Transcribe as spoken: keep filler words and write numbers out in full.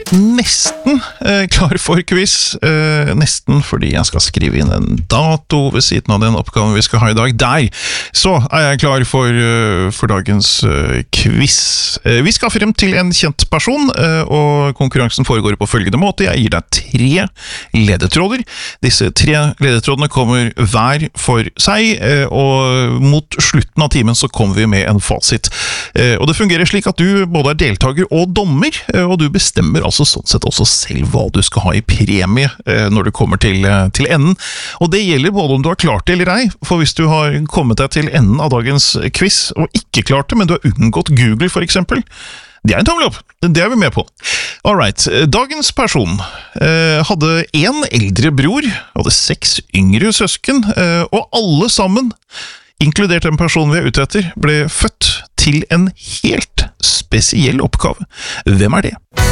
Nesten eh, klar for quiz, eh, nesten fordi jeg skal skrive inn en dato ved siden av den oppgaven vi skal ha i dag. Der, så er jeg klar for, uh, for dagens uh, quiz. Uh, vi skal frem til en kjent person, uh, og konkurransen foregår på følgende måte. Jeg gir deg tre ledetråder. Disse tre ledetrådene kommer hver for seg, uh, og mot slutten av timen så kommer vi med en fasit. Uh, og det fungerer slik at du både er deltaker og dommer, uh, og du bestemmer altså sånn sett også selv hva du skal ha i premie uh, når du kommer til, uh, til enden. Og det gjelder både om du har klart det eller ei, for hvis du har kommet deg til enden av dagens quiz og ikke klart det, men du har unngått Google for eksempel, det er en tommel opp. Det er vi med på. Alright, dagens person eh, hadde en eldre bror, hadde seks yngre søsken, eh, og alle sammen, inkludert den personen vi er ute etter, ble født til en helt spesiell oppgave. Hvem er det?